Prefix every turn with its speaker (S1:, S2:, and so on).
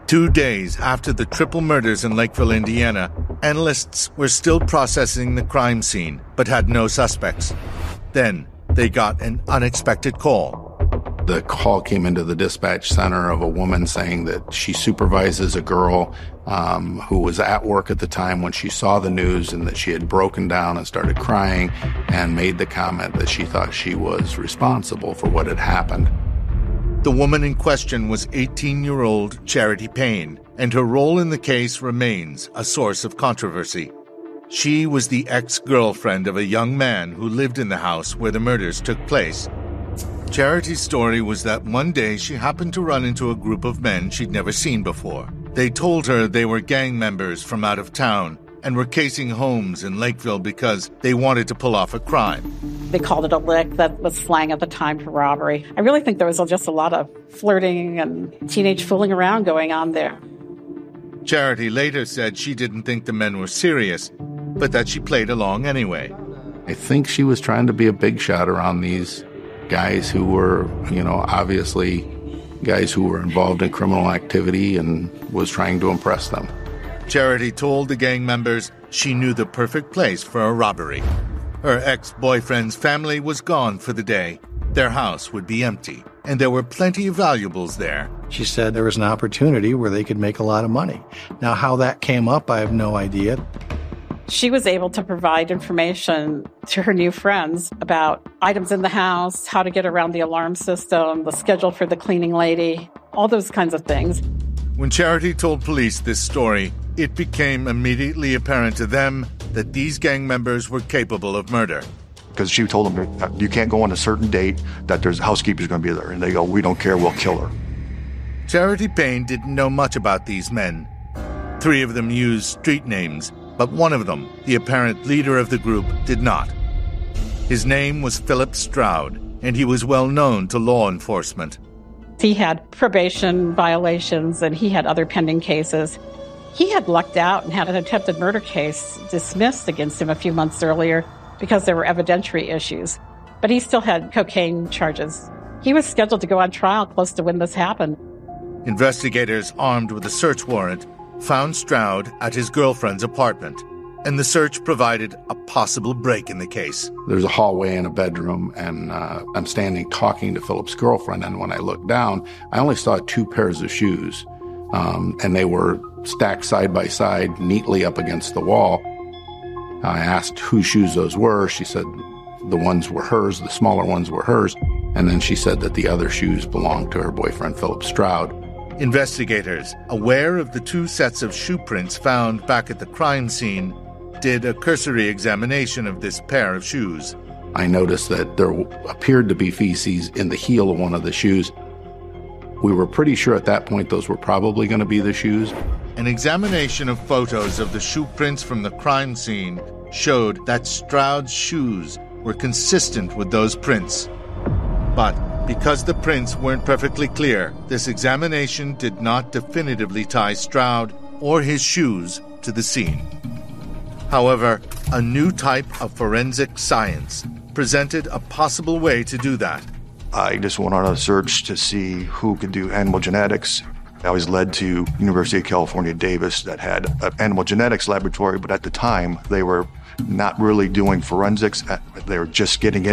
S1: 2 days after the triple murders in Lakeville, Indiana, analysts were still processing the crime scene, but had no suspects. Then they got an unexpected call.
S2: The call came into the dispatch center of a woman saying that she supervises a girl who was at work at the time when she saw the news, and that she had broken down and started crying and made the comment that she thought she was responsible for what had happened.
S1: The woman in question was 18-year-old Charity Payne, and her role in the case remains a source of controversy. She was the ex-girlfriend of a young man who lived in the house where the murders took place. Charity's story was that one day she happened to run into a group of men she'd never seen before. They told her they were gang members from out of town and were casing homes in Lakeville because they wanted to pull off a crime.
S3: They called it a lick. That was slang at the time for robbery. I really think there was just a lot of flirting and teenage fooling around going on there.
S1: Charity later said she didn't think the men were serious, but that she played along anyway.
S2: I think she was trying to be a big shot around these guys who were, obviously guys who were involved in criminal activity, and was trying to impress them.
S1: Charity told the gang members she knew the perfect place for a robbery. Her ex-boyfriend's family was gone for the day. Their house would be empty, and there were plenty of valuables there.
S4: She said there was an opportunity where they could make a lot of money. Now, how that came up, I have no idea.
S3: She was able to provide information to her new friends about items in the house, how to get around the alarm system, the schedule for the cleaning lady, all those kinds of things.
S1: When Charity told police this story, it became immediately apparent to them that these gang members were capable of murder.
S5: Because she told them that you can't go on a certain date, that there's housekeepers going to be there. And they go, we don't care, we'll kill her.
S1: Charity Payne didn't know much about these men. 3 of them used street names, but one of them, the apparent leader of the group, did not. His name was Philip Stroud, and he was well known to law enforcement.
S3: He had probation violations, and he had other pending cases. He had lucked out and had an attempted murder case dismissed against him a few months earlier because there were evidentiary issues. But he still had cocaine charges. He was scheduled to go on trial close to when this happened.
S1: Investigators armed with a search warrant found Stroud at his girlfriend's apartment, and the search provided a possible break in the case.
S2: There's a hallway and a bedroom, and I'm standing talking to Philip's girlfriend, and when I looked down, I only saw 2 pairs of shoes, and they were stacked side by side, neatly up against the wall. I asked whose shoes those were. She said the ones were hers, the smaller ones were hers, and then she said that the other shoes belonged to her boyfriend, Philip Stroud.
S1: Investigators, aware of the 2 sets of shoe prints found back at the crime scene, did a cursory examination of this pair of shoes.
S2: I noticed that there appeared to be feces in the heel of one of the shoes. We were pretty sure at that point those were probably going to be the shoes.
S1: An examination of photos of the shoe prints from the crime scene showed that Stroud's shoes were consistent with those prints. But because the prints weren't perfectly clear, this examination did not definitively tie Stroud or his shoes to the scene. However, a new type of forensic science presented a possible way to do that.
S5: I just went on a search to see who could do animal genetics. I was led to University of California, Davis, that had an animal genetics laboratory, but at the time they were not really doing forensics. They were just getting